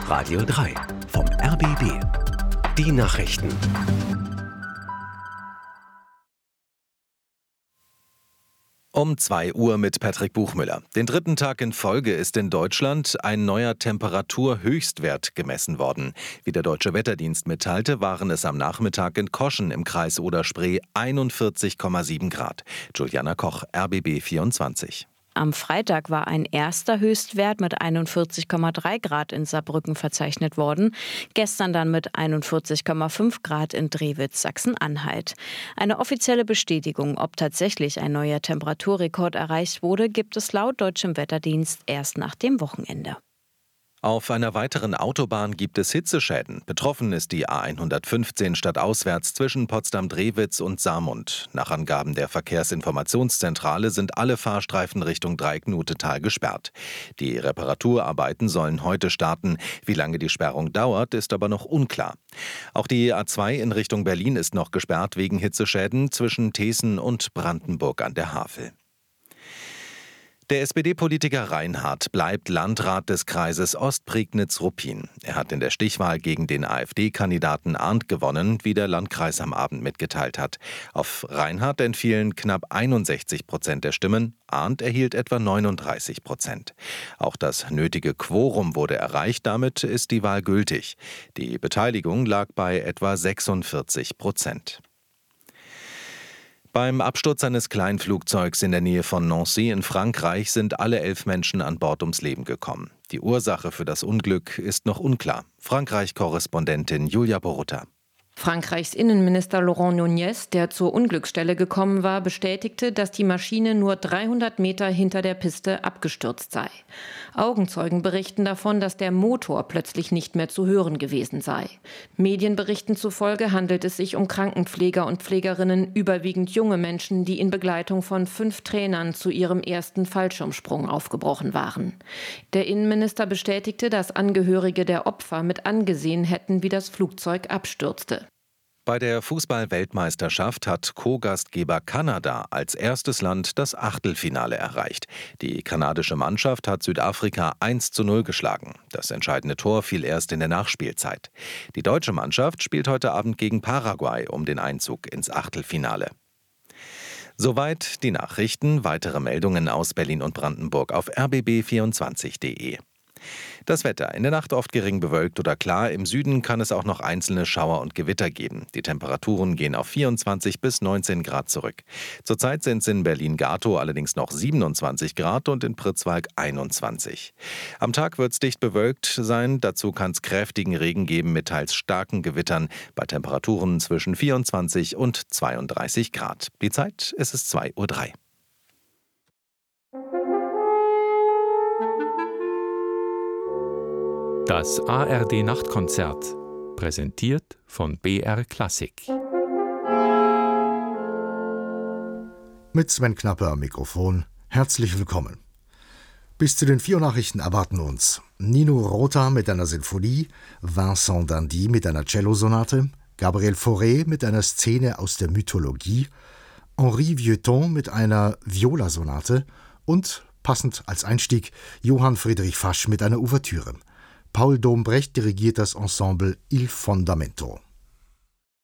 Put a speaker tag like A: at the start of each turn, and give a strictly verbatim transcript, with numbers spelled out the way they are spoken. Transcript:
A: Radio drei vom R B B. Die Nachrichten.
B: Um zwei Uhr mit Patrick Buchmüller. Den dritten Tag in Folge ist in Deutschland ein neuer Temperaturhöchstwert gemessen worden. Wie der Deutsche Wetterdienst mitteilte, waren es am Nachmittag in Koschen im Kreis Oder-Spree einundvierzig Komma sieben Grad. Juliana Koch, R B B vierundzwanzig.
C: Am Freitag war ein erster Höchstwert mit einundvierzig Komma drei Grad in Saarbrücken verzeichnet worden. Gestern dann mit einundvierzig Komma fünf Grad in Drewitz, Sachsen-Anhalt. Eine offizielle Bestätigung, ob tatsächlich ein neuer Temperaturrekord erreicht wurde, gibt es laut Deutschem Wetterdienst erst nach dem Wochenende.
B: Auf einer weiteren Autobahn gibt es Hitzeschäden. Betroffen ist die A hundertfünfzehn stadtauswärts zwischen Potsdam-Drewitz und Saarmund. Nach Angaben der Verkehrsinformationszentrale sind alle Fahrstreifen Richtung Dreiecknutetal gesperrt. Die Reparaturarbeiten sollen heute starten. Wie lange die Sperrung dauert, ist aber noch unklar. Auch die A zwei in Richtung Berlin ist noch gesperrt wegen Hitzeschäden zwischen Teeßen und Brandenburg an der Havel. Der S P D-Politiker Reinhardt bleibt Landrat des Kreises Ostprignitz-Ruppin. Er hat in der Stichwahl gegen den AfD-Kandidaten Arndt gewonnen, wie der Landkreis am Abend mitgeteilt hat. Auf Reinhardt entfielen knapp einundsechzig Prozent der Stimmen, Arndt erhielt etwa neununddreißig Prozent. Auch das nötige Quorum wurde erreicht, damit ist die Wahl gültig. Die Beteiligung lag bei etwa sechsundvierzig Prozent. Beim Absturz eines Kleinflugzeugs in der Nähe von Nancy in Frankreich sind alle elf Menschen an Bord ums Leben gekommen. Die Ursache für das Unglück ist noch unklar. Frankreich-Korrespondentin Julia Borutta.
D: Frankreichs Innenminister Laurent Nunez, der zur Unglücksstelle gekommen war, bestätigte, dass die Maschine nur dreihundert Meter hinter der Piste abgestürzt sei. Augenzeugen berichten davon, dass der Motor plötzlich nicht mehr zu hören gewesen sei. Medienberichten zufolge handelt es sich um Krankenpfleger und Pflegerinnen, überwiegend junge Menschen, die in Begleitung von fünf Trainern zu ihrem ersten Fallschirmsprung aufgebrochen waren. Der Innenminister bestätigte, dass Angehörige der Opfer mit angesehen hätten, wie das Flugzeug abstürzte.
B: Bei der Fußball-Weltmeisterschaft hat Co-Gastgeber Kanada als erstes Land das Achtelfinale erreicht. Die kanadische Mannschaft hat Südafrika eins zu null geschlagen. Das entscheidende Tor fiel erst in der Nachspielzeit. Die deutsche Mannschaft spielt heute Abend gegen Paraguay um den Einzug ins Achtelfinale. Soweit die Nachrichten. Weitere Meldungen aus Berlin und Brandenburg auf r b b vierundzwanzig punkt de. Das Wetter. In der Nacht oft gering bewölkt oder klar. Im Süden kann es auch noch einzelne Schauer und Gewitter geben. Die Temperaturen gehen auf vierundzwanzig bis neunzehn Grad zurück. Zurzeit sind es in Berlin-Gatow allerdings noch siebenundzwanzig Grad und in Pritzwalk einundzwanzig. Am Tag wird es dicht bewölkt sein. Dazu kann es kräftigen Regen geben mit teils starken Gewittern bei Temperaturen zwischen vierundzwanzig und zweiunddreißig Grad. Die Zeit, es ist zwei Uhr drei.
E: Das A R D-Nachtkonzert, präsentiert von B R Klassik.
F: Mit Sven Knappe am Mikrofon, herzlich willkommen. Bis zu den vier Nachrichten erwarten uns Nino Rota mit einer Sinfonie, Vincent Dandy mit einer Cellosonate, Gabriel Fauré mit einer Szene aus der Mythologie, Henri Vieuxtemps mit einer Violasonate und, passend als Einstieg, Johann Friedrich Fasch mit einer Ouvertüre. Paul Dombrecht dirigiert das Ensemble Il Fondamento.